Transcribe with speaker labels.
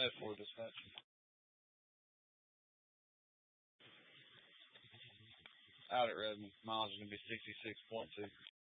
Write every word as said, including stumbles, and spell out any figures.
Speaker 1: No for dispatch. Out at Redmond. Miles is going to be sixty-six point two.